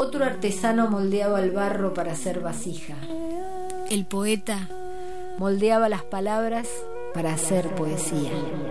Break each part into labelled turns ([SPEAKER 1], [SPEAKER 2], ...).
[SPEAKER 1] Otro artesano moldeaba el barro para hacer vasija.
[SPEAKER 2] El poeta
[SPEAKER 1] moldeaba las palabras para hacer poesía.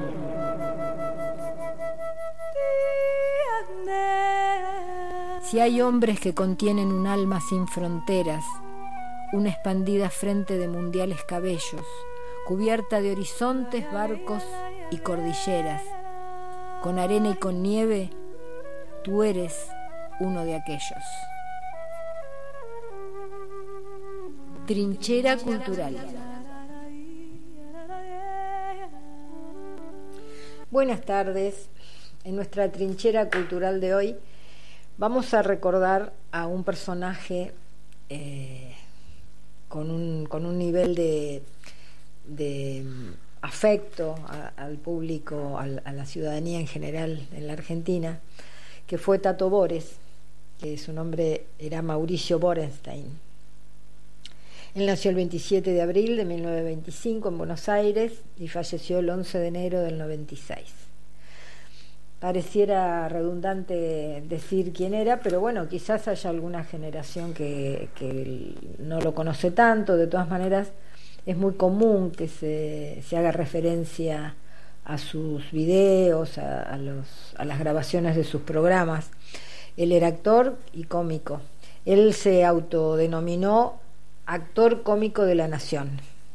[SPEAKER 1] Si hay hombres que contienen un alma sin fronteras, una expandida frente de mundiales cabellos, cubierta de horizontes, barcos y cordilleras, con arena y con nieve, tú eres uno de aquellos. Trinchera cultural. Buenas tardes. En nuestra trinchera cultural de hoy vamos a recordar a un personaje con un nivel de afecto al público, a la ciudadanía en general en la Argentina, que fue Tato Bores, que su nombre era Mauricio Borenstein. Él nació el 27 de abril de 1925 en Buenos Aires y falleció el 11 de enero del 96. Pareciera redundante decir quién era, pero bueno, quizás haya alguna generación que no lo conoce tanto. De todas maneras, es muy común que se haga referencia a sus videos, a las grabaciones de sus programas. Él era actor y cómico. Él se autodenominó actor cómico de la nación.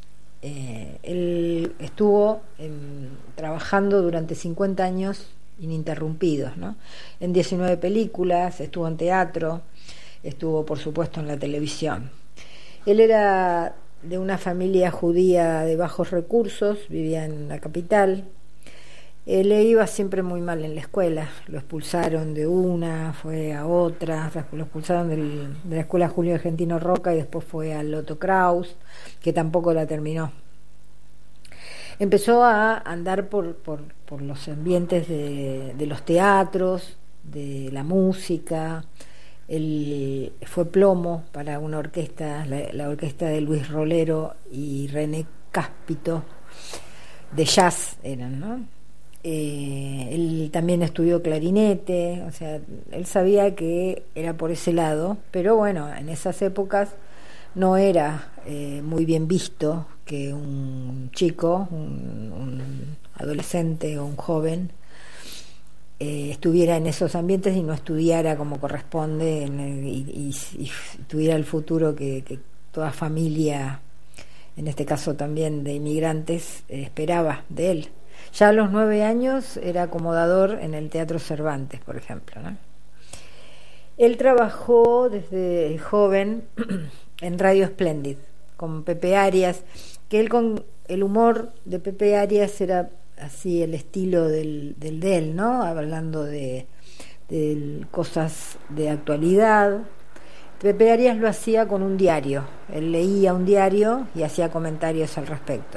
[SPEAKER 1] Él estuvo trabajando durante 50 años ininterrumpidos, ¿no? En 19 películas, estuvo en teatro, estuvo por supuesto en la televisión. Él era de una familia judía de bajos recursos, vivía en la capital. Le iba siempre muy mal en la escuela, lo expulsaron de una, fue a otra, lo expulsaron de la escuela Julio Argentino Roca y después fue al Otto Kraus, que tampoco la terminó. Empezó a andar por los ambientes de los teatros, de la música. Él fue plomo para una orquesta, la orquesta de Luis Rolero y René Cáspito, de jazz eran, ¿no? Él también estudió clarinete, o sea, él sabía que era por ese lado, pero bueno, en esas épocas no era muy bien visto que un chico, un adolescente o un joven estuviera en esos ambientes y no estudiara como corresponde y tuviera el futuro que toda familia, en este caso también de inmigrantes, esperaba de él. Ya a los 9 años era acomodador en el Teatro Cervantes, por ejemplo, ¿no? Él trabajó desde joven en Radio Splendid con Pepe Arias, que él con el humor de Pepe Arias era así el estilo de él, ¿no? Hablando de cosas de actualidad. Pepe Arias lo hacía con un diario, él leía un diario y hacía comentarios al respecto.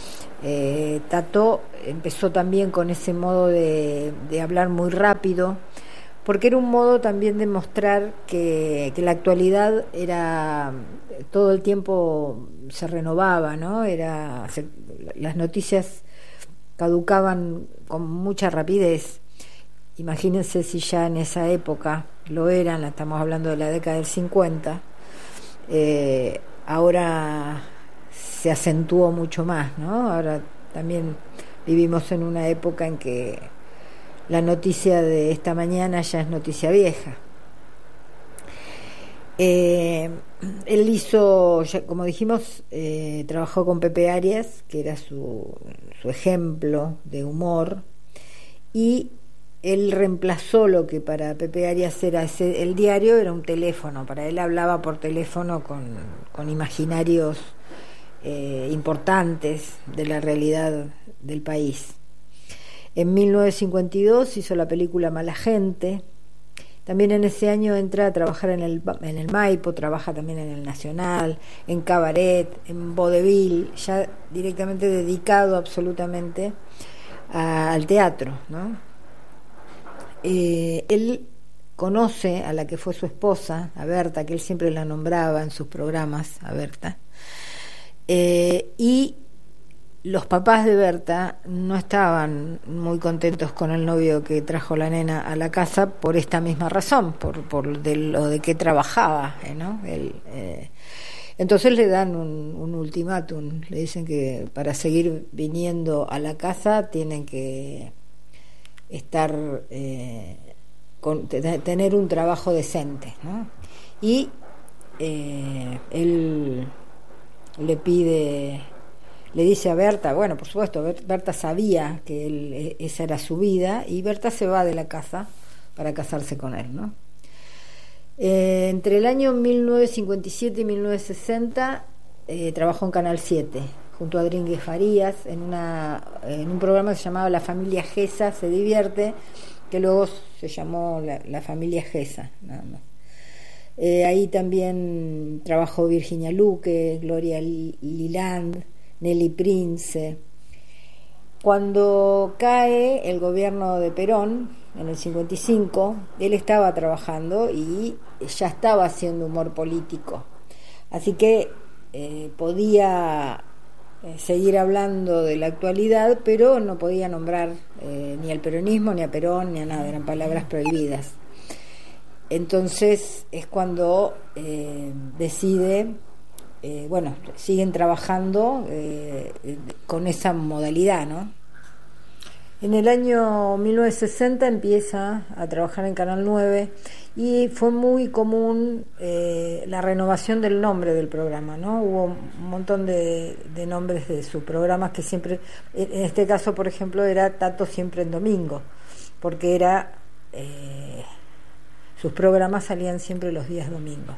[SPEAKER 1] Tato empezó también con ese modo de hablar muy rápido, porque era un modo también de mostrar que la actualidad era todo el tiempo se renovaba, ¿no? Las noticias caducaban con mucha rapidez. Imagínense si ya en esa época lo eran, estamos hablando de la década del 50, ahora se acentuó mucho más, ¿no? Ahora también vivimos en una época en que la noticia de esta mañana ya es noticia vieja. Él hizo, como dijimos, trabajó con Pepe Arias, que era su ejemplo de humor, y él reemplazó lo que para Pepe Arias era el diario, era un teléfono. Para él hablaba por teléfono con imaginarios importantes de la realidad del país. En 1952 hizo la película Mala Gente. También en ese año entra a trabajar en el Maipo, trabaja también en el Nacional, en Cabaret, en Vodevil, ya directamente dedicado absolutamente al teatro, ¿no? Él conoce a la que fue su esposa, a Berta, que él siempre la nombraba en sus programas, a Berta, y los papás de Berta no estaban muy contentos con el novio que trajo la nena a la casa por esta misma razón, por de lo de que trabajaba, ¿no? Entonces le dan un ultimátum, le dicen que para seguir viniendo a la casa tienen que estar tener un trabajo decente, ¿no? Y él le dice a Berta, bueno, por supuesto, Berta sabía que esa era su vida, y Berta se va de la casa para casarse con él, ¿no? Entre el año 1957 y 1960 trabajó en Canal 7 junto a Dringue Farías en un programa que se llamaba La Familia Gesa se divierte, que luego se llamó La Familia Gesa, nada más. Ahí también trabajó Virginia Luque, Gloria Liland, Nelly Prince. Cuando cae el gobierno de Perón en el 55, él estaba trabajando y ya estaba haciendo humor político, así que podía seguir hablando de la actualidad, pero no podía nombrar ni al peronismo, ni a Perón, ni a nada, eran palabras prohibidas. Entonces es cuando decide, siguen trabajando con esa modalidad, ¿no? En el año 1960 empieza a trabajar en Canal 9 y fue muy común la renovación del nombre del programa, ¿no? Hubo un montón de nombres de sus programas que siempre, en este caso, por ejemplo, era Tato siempre en domingo, porque sus programas salían siempre los días domingos.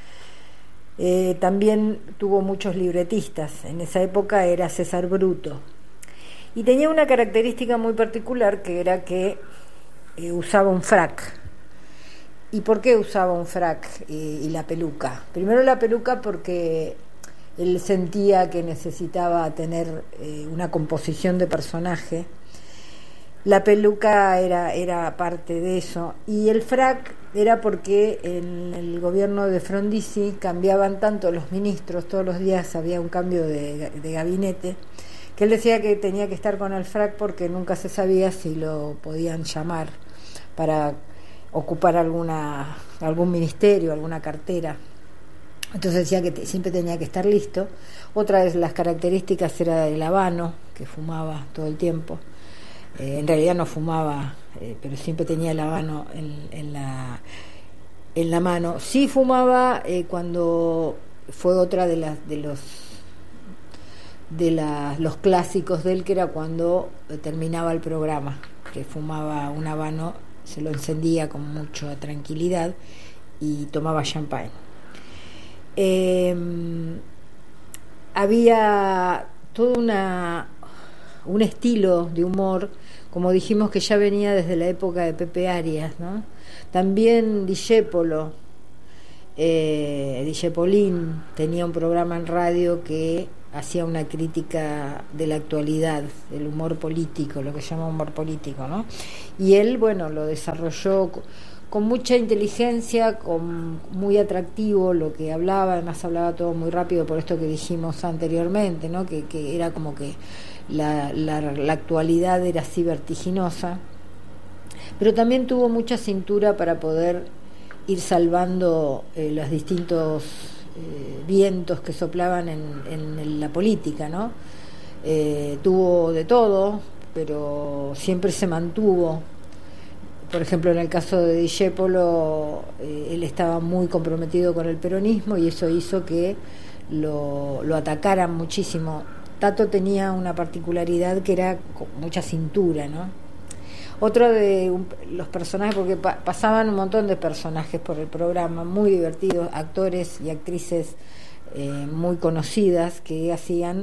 [SPEAKER 1] También tuvo muchos libretistas. En esa época era César Bruto. Y tenía una característica muy particular, que era que usaba un frac. ¿Y por qué usaba un frac y la peluca? Primero la peluca porque él sentía que necesitaba tener una composición de personaje. La peluca era parte de eso, y el frac era porque en el gobierno de Frondizi cambiaban tanto los ministros, todos los días había un cambio de gabinete, que él decía que tenía que estar con el frac porque nunca se sabía si lo podían llamar para ocupar algún ministerio, alguna cartera. Entonces decía que siempre tenía que estar listo. Otra de las características era el habano, que fumaba todo el tiempo. En realidad no fumaba, pero siempre tenía el habano en la mano. Sí fumaba cuando fue otra de los clásicos de él, que era cuando terminaba el programa, que fumaba un habano, se lo encendía con mucha tranquilidad y tomaba champagne. Había todo un estilo de humor, como dijimos, que ya venía desde la época de Pepe Arias, ¿no? También Discépolo, Discepolín tenía un programa en radio que hacía una crítica de la actualidad, del humor político, lo que se llama humor político, ¿no? Y él, lo desarrolló con mucha inteligencia, muy atractivo lo que hablaba. Además hablaba todo muy rápido, por esto que dijimos anteriormente, ¿no? Que era como que la actualidad era así vertiginosa, pero también tuvo mucha cintura para poder ir salvando los distintos vientos que soplaban en la política, ¿no? Tuvo de todo, pero siempre se mantuvo. Por ejemplo, en el caso de Discépolo, él estaba muy comprometido con el peronismo y eso hizo que lo atacaran muchísimo. Tato tenía una particularidad que era con mucha cintura, ¿no? Otro de los personajes, porque pasaban un montón de personajes por el programa, muy divertidos, actores y actrices muy conocidas que hacían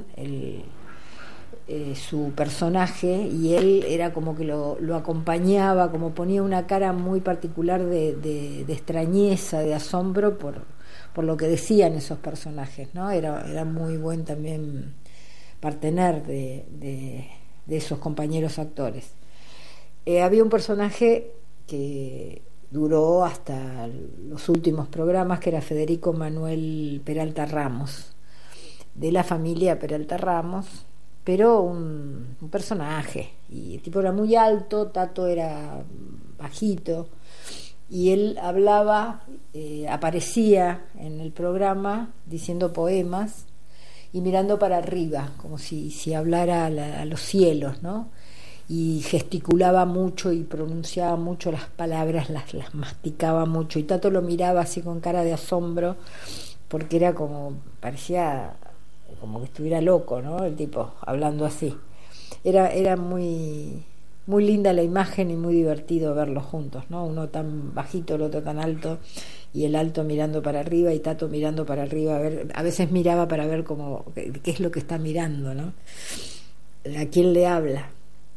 [SPEAKER 1] su personaje, y él era como que lo acompañaba, como ponía una cara muy particular de extrañeza, de asombro por lo que decían esos personajes, ¿no? Era muy buen también partener de esos compañeros actores. Había un personaje que duró hasta los últimos programas, que era Federico Manuel Peralta Ramos, de la familia Peralta Ramos, pero un personaje. Y el tipo era muy alto, Tato era bajito, y él hablaba, aparecía en el programa diciendo poemas y mirando para arriba, como si hablara a los cielos, ¿no? Y gesticulaba mucho y pronunciaba mucho las palabras, las masticaba mucho, y Tato lo miraba así con cara de asombro, porque era como, parecía como que estuviera loco, ¿no? El tipo hablando así. Era muy, muy linda la imagen y muy divertido verlos juntos, ¿no? Uno tan bajito, el otro tan alto, y el alto mirando para arriba y Tato mirando para arriba, a veces miraba para ver cómo, qué es lo que está mirando, ¿no? A quién le habla.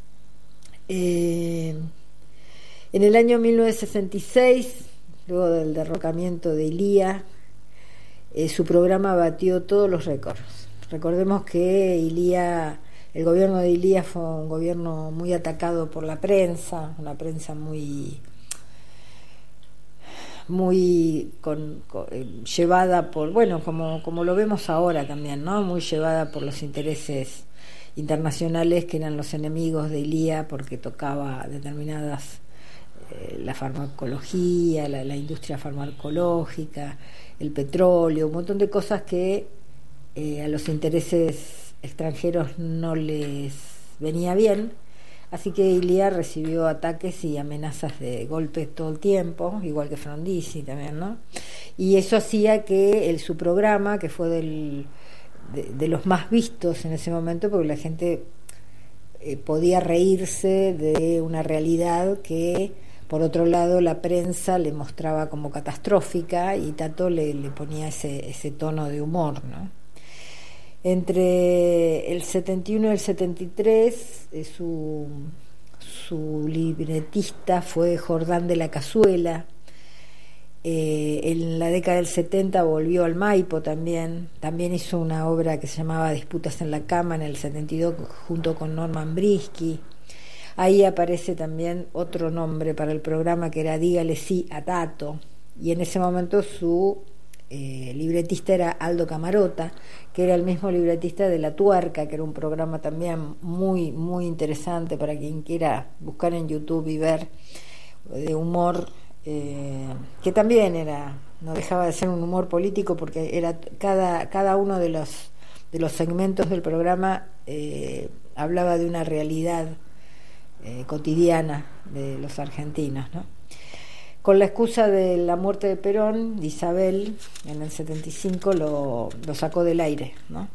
[SPEAKER 1] En el año 1966, luego del derrocamiento de Ilía, su programa batió todos los récords. Recordemos que el gobierno de Ilía fue un gobierno muy atacado por la prensa, una prensa muy llevada por, bueno, como lo vemos ahora también, ¿no? Muy llevada por los intereses internacionales, que eran los enemigos de Ilía, porque tocaba determinadas, la farmacología, la industria farmacológica, el petróleo, un montón de cosas que a los intereses extranjeros no les venía bien. Así que Ilía recibió ataques y amenazas de golpes todo el tiempo, igual que Frondizi también, ¿no? Y eso hacía que su programa, que fue de los más vistos en ese momento, porque la gente podía reírse de una realidad que, por otro lado, la prensa le mostraba como catastrófica, y Tato le ponía ese tono de humor, ¿no? Entre el 71 y el 73, su libretista fue Jordán de la Cazuela. En la década del 70 volvió al Maipo también hizo una obra que se llamaba Disputas en la Cama en el 72 junto con Norman Brisky. Ahí aparece también otro nombre para el programa, que era Dígale sí a Tato, y en ese momento su libretista era Aldo Camarota, que era el mismo libretista de La Tuerca, que era un programa también muy, muy interesante para quien quiera buscar en YouTube y ver, de humor, que también no dejaba de ser un humor político, porque era cada uno de los segmentos del programa hablaba de una realidad cotidiana de los argentinos, ¿no? Con la excusa de la muerte de Perón, Isabel en el 75 lo sacó del aire, ¿no?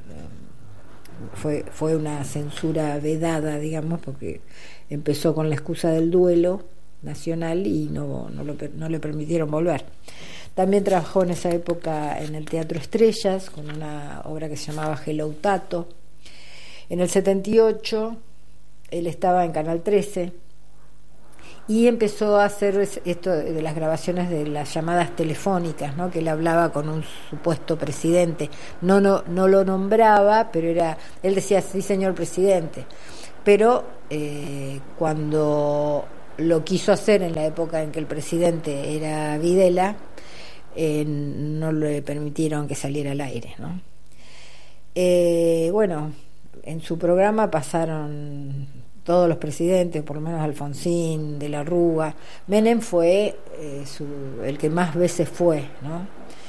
[SPEAKER 1] Fue una censura vedada, digamos, porque empezó con la excusa del duelo nacional y no le permitieron volver. También trabajó en esa época en el Teatro Estrellas con una obra que se llamaba Hello Tato. En el 78 él estaba en Canal 13 y empezó a hacer esto de las grabaciones de las llamadas telefónicas, ¿no? Que él hablaba con un supuesto presidente, no lo nombraba, pero él decía sí señor presidente, pero cuando lo quiso hacer en la época en que el presidente era Videla, no le permitieron que saliera al aire, ¿no? Bueno, en su programa pasaron todos los presidentes, por lo menos Alfonsín, de la Rúa. Menem fue el que más veces fue, ¿no?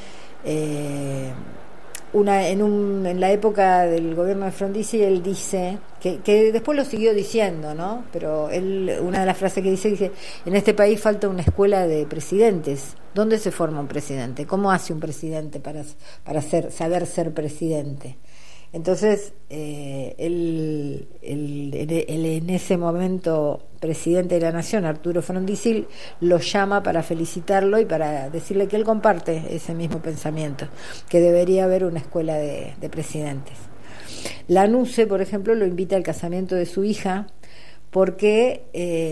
[SPEAKER 1] En la época del gobierno de Frondizi, él dice que después lo siguió diciendo, ¿no? Pero una de las frases que dice: en este país falta una escuela de presidentes. ¿Dónde se forma un presidente? ¿Cómo hace un presidente para saber ser presidente? Entonces, él en ese momento presidente de la Nación, Arturo Frondizi, lo llama para felicitarlo y para decirle que él comparte ese mismo pensamiento, que debería haber una escuela de presidentes. Lanusse, por ejemplo, lo invita al casamiento de su hija porque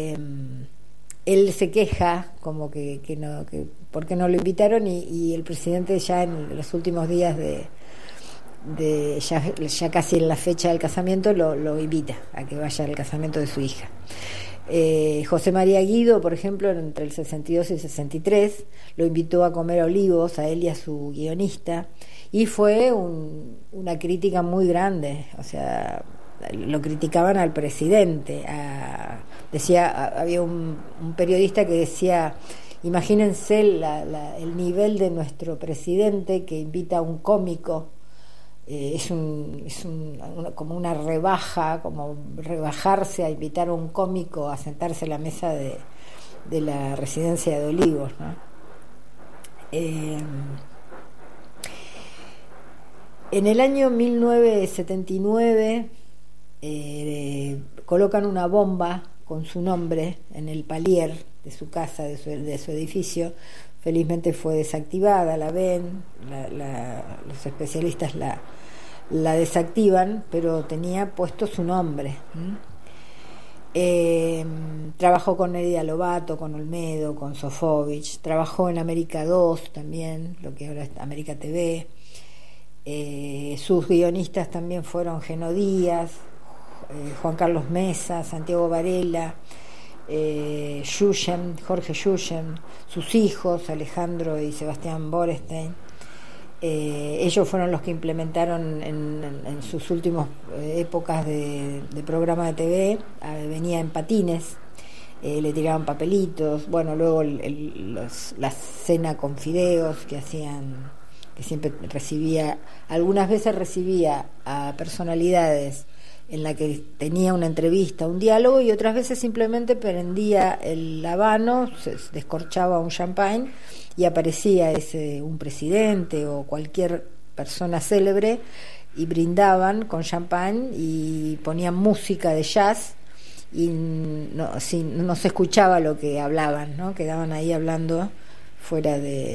[SPEAKER 1] él se queja como que porque no lo invitaron, y el presidente ya en los últimos días ya casi en la fecha del casamiento lo invita a que vaya al casamiento de su hija. José María Guido, por ejemplo, entre el 62 y el 63 lo invitó a comer olivos a él y a su guionista, y fue una crítica muy grande. O sea, lo criticaban al presidente. Había un periodista que decía: imagínense el nivel de nuestro presidente, que invita a un cómico. Como una rebaja, como rebajarse a invitar a un cómico a sentarse a la mesa de la residencia de Olivos, ¿no? En el año 1979 colocan una bomba con su nombre en el palier de su casa, de su edificio. Felizmente fue desactivada, la ven, los especialistas la desactivan, pero tenía puesto su nombre. Trabajó con Neria Lobato, con Olmedo, con Sofovich, trabajó en América 2 también, lo que ahora es América TV. Sus guionistas también fueron Geno Díaz, Juan Carlos Mesa, Santiago Varela, Jorge Yuyen, sus hijos Alejandro y Sebastián Borestein. Ellos fueron los que implementaron en sus últimas épocas de programa de TV. Venía en patines, le tiraban papelitos, bueno, luego la cena con fideos que hacían, que siempre recibía, algunas veces recibía a personalidades en la que tenía una entrevista, un diálogo, y otras veces simplemente prendía el habano, se descorchaba un champagne y aparecía un presidente o cualquier persona célebre y brindaban con champagne y ponían música de jazz y no se escuchaba lo que hablaban, ¿no? Quedaban ahí hablando fuera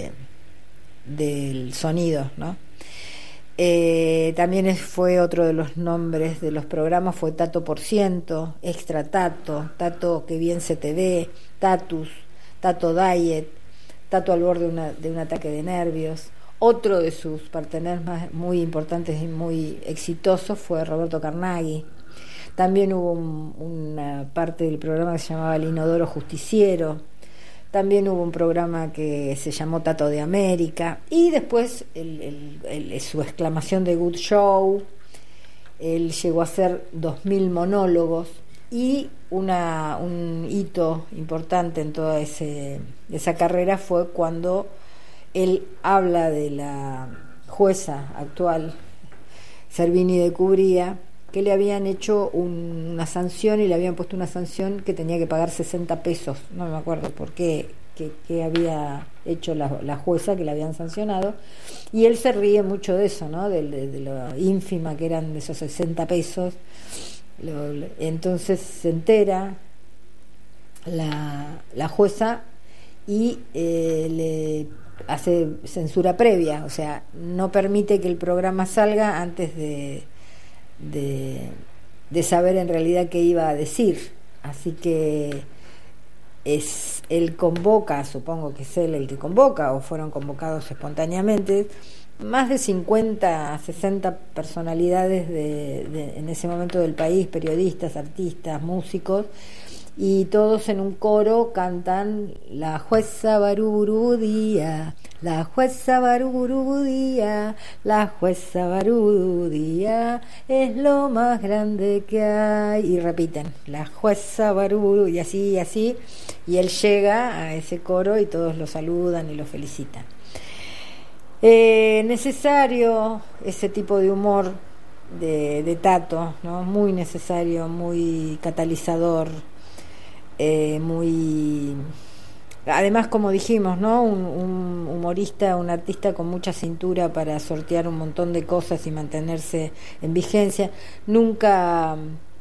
[SPEAKER 1] del sonido, ¿no? También fue otro de los nombres de los programas, fue Tato por ciento, Extra Tato, Tato que bien se te ve, Tatus, Tato Diet, Tato al borde de un ataque de nervios. Otro de sus parteneres muy importantes y muy exitosos fue Roberto Carnaghi. También hubo una parte del programa que se llamaba El Inodoro Justiciero. También hubo un programa que se llamó Tato de América, y después su exclamación de Good Show. Él llegó a hacer 2000 monólogos, y un hito importante en toda esa carrera fue cuando él habla de la jueza actual, Servini de Cubría, que le habían hecho una sanción y le habían puesto una sanción que tenía que pagar 60 pesos. No me acuerdo por qué, que había hecho la jueza que le habían sancionado. Y él se ríe mucho de eso, ¿no? De lo ínfima que eran esos 60 pesos. Entonces se entera la jueza y le hace censura previa, o sea, no permite que el programa salga antes de saber en realidad qué iba a decir. Así que él convoca, supongo que es él el que convoca, o fueron convocados espontáneamente, más de 50 a 60 personalidades en ese momento del país, periodistas, artistas, músicos, y todos en un coro cantan: la jueza Barurudía, la jueza Barurudía, la jueza Barurudía es lo más grande que hay, y repiten: la jueza Barurudía, y así, y él llega a ese coro y todos lo saludan y lo felicitan. Necesario ese tipo de humor de Tato, ¿no? Muy necesario, muy catalizador. Además, como dijimos, ¿no? Un humorista, un artista con mucha cintura para sortear un montón de cosas y mantenerse en vigencia. Nunca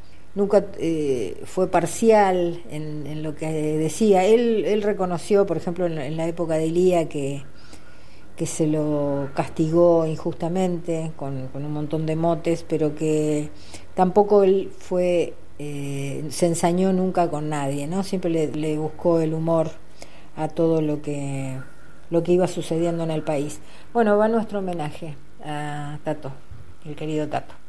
[SPEAKER 1] fue parcial en lo que decía. Él reconoció, por ejemplo, en la época de Ilía, que se lo castigó injustamente con un montón de motes, pero que tampoco él se ensañó nunca con nadie, ¿no? Siempre le buscó el humor a todo lo que iba sucediendo en el país. Bueno, va nuestro homenaje a Tato, el querido Tato.